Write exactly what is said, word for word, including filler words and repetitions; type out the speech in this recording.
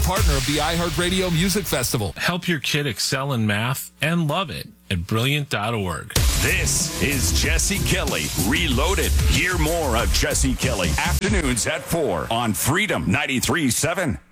partner of the iHeartRadio Music Festival. Help your kid excel in math and love it at brilliant dot org. This is Jesse Kelly Reloaded. Hear more of Jesse Kelly afternoons at four on Freedom ninety-three point seven.